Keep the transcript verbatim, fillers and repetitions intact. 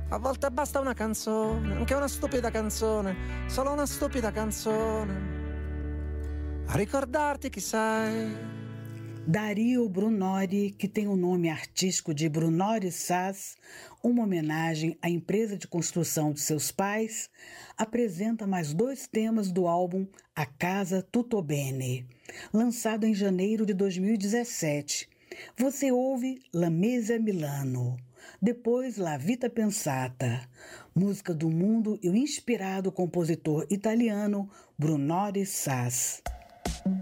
A volte basta una canzone, anche una stupida canzone, solo una stupida canzone, a ricordarti chi sei. Dario Brunori, que tem o nome artístico de Brunori Sass, uma homenagem à empresa de construção de seus pais, apresenta mais dois temas do álbum A Casa Tutto Bene, lançado em janeiro de dois mil e dezessete. Você ouve La Mesa Milano, depois La Vita Pensata, música do mundo e o inspirado compositor italiano Brunori Sass.